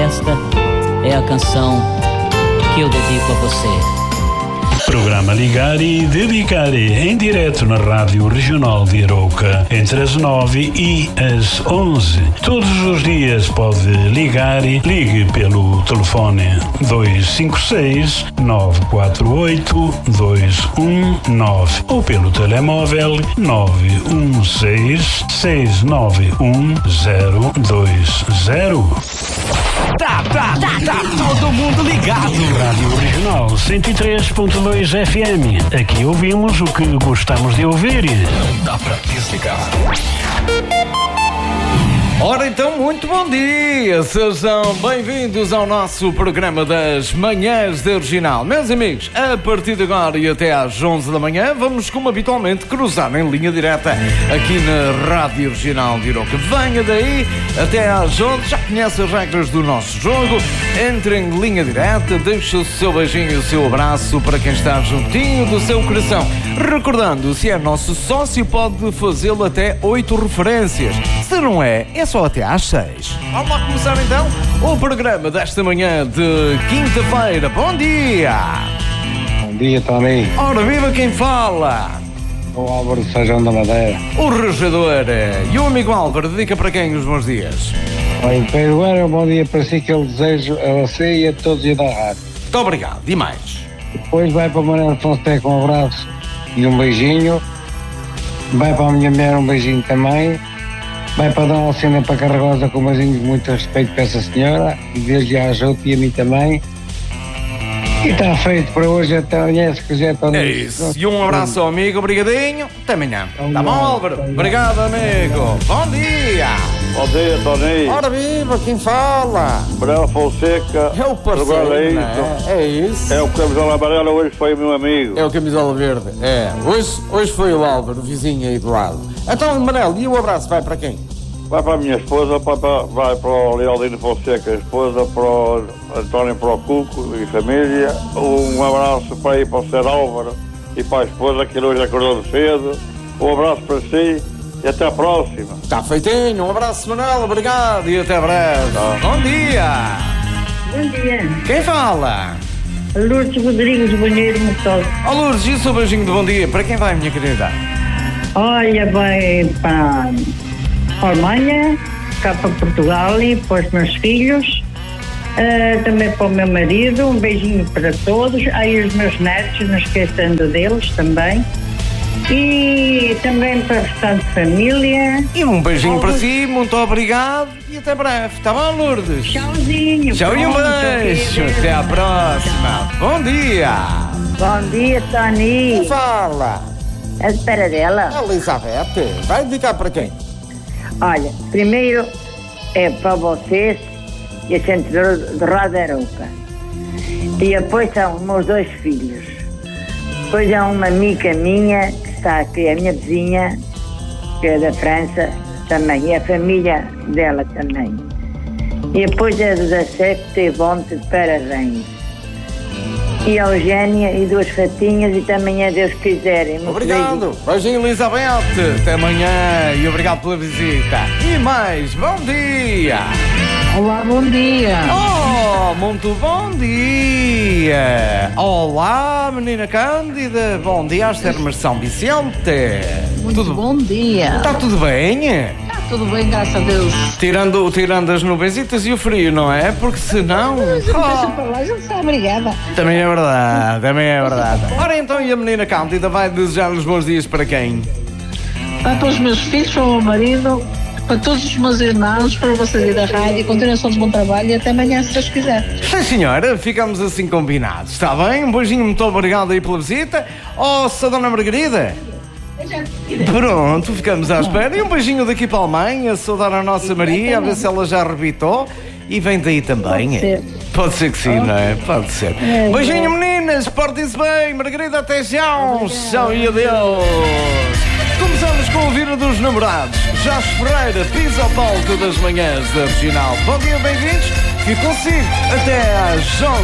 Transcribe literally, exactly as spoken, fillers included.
esta é a canção que eu dedico a você. Programa Ligar e Dedicar em direto na Rádio Regional de Arouca entre as nove e as onze. Todos os dias pode ligar e ligue pelo telefone dois cinco seis, nove quatro oito, dois um nove ou pelo telemóvel nove um seis, seis nove um zero dois zero. Tá, tá, tá, tá todo mundo ligado. Rádio Regional cento e três ponto dois F M. Aqui ouvimos o que gostamos de ouvir. Não dá pra desligar. Ora então, muito bom dia! Sejam bem-vindos ao nosso programa das Manhãs da Regional. Meus amigos, a partir de agora e até às onze da manhã, vamos, como habitualmente, cruzar em linha direta aqui na Rádio Regional de Arouca. Venha daí até às onze, já conhece as regras do nosso jogo. Entre em linha direta, deixe o seu beijinho e o seu abraço para quem está juntinho do seu coração. Recordando, se é nosso sócio, pode fazê-lo até oito referências. Se não é, é só até às seis. Vamos lá começar então o programa desta manhã de quinta-feira. Bom dia! Bom dia, Tony. Ora, viva quem fala! O Álvaro de Feijão da Madeira. O rejador. E o amigo Álvaro, dedica para quem os bons dias? Olha, Pedro, era um bom dia para si que eu desejo a você e a todos e da rádio. Muito obrigado. E mais? Depois vai para o Manuel Fonseca um abraço e um beijinho. Vai para a minha mulher um beijinho também. Vai para a Dona Alcina para Carregosa com um beijinho de muito respeito para essa senhora. E desde já ajuda e a mim também. E está feito para hoje, até amanhã, se quiser. É isso. E um abraço ao amigo, obrigadinho. Até amanhã. Tá bom, Álvaro? Obrigado, amigo. Bom dia. Bom dia, Tony. Ora viva, quem fala? Manuel Fonseca. É o parceiro, é, é, é isso. É o camisola amarela, hoje foi o meu amigo. É o camisola verde, é. Hoje, hoje foi o Álvaro, o vizinho aí do lado. Então, Manel, e o abraço vai para quem? Vai para a minha esposa, vai para, vai para o Lealdino Fonseca, a esposa, para o António Procuco e família. Um abraço para ir para o Ser Álvaro e para a esposa, que hoje acordou de cedo. Um abraço para si e até a próxima. Está feitinho, um abraço, Manel, obrigado e até breve. Tá. Bom dia! Bom dia. Quem fala? Lourdes Rodrigues, Banheiro Motor. Ó, Lourdes, e o seu beijinho de bom dia? Para quem vai, minha querida? Olha, vai para a Alemanha, cá para Portugal e para os meus filhos, uh, também para o meu marido, um beijinho para todos, aí os meus netos, não esquecendo deles também, e também para a restante família. E um beijinho para si, muito obrigado e até breve, tá bom, Lourdes? Tchauzinho. Tchau e um beijo, até à próxima. Bom dia. Bom dia, Tony. Quem fala? A espera dela. Elizabeth, vai dedicar para quem? Olha, primeiro é para vocês e a gente de Roda Arouca. E depois são os meus dois filhos. Depois há uma amiga minha que está aqui, a minha vizinha, que é da França também, e a família dela também. E depois é do da Secta e Bonte de Parabéns. E a Eugénia e duas fatinhas e também a Deus quiserem. Muito obrigado. Beijinho, Elizabeth. Até amanhã e obrigado pela visita. E mais, bom dia. Olá, bom dia. Oh, muito bom dia. Olá, menina Cândida. Bom dia, às termas de São Vicente. Muito tudo... bom dia. Está tudo bem? Está tudo bem, graças a Deus. Tirando, tirando as nuvenzitas e o frio, não é? Porque senão... Oh. Para lá, já está, obrigada. Também é verdade, também é verdade. Ora então, e a menina Cândida vai desejar os bons dias para quem? Vai para os meus filhos, para o meu marido, para todos os meus irmãos, para vocês da rádio, continuação de bom trabalho e até amanhã, se Deus quiser. Sim, senhora, ficamos assim combinados, está bem? Um beijinho, muito obrigado aí pela visita. Oh, sua dona Margarida. Pronto, ficamos à espera. E um beijinho daqui para a Alemanha, saudar a nossa Maria, a ver se ela já arrebitou. E vem daí também. Pode ser. Pode ser que sim, não é? Pode ser. É, beijinho, meninas, portem-se bem. Margarida, até já. Tchau e adeus. Começamos com o Vira dos Namorados. Jorge Ferreira pisa ao palco das manhãs da Regional. Bom dia, bem-vindos. Que consigo até às onze.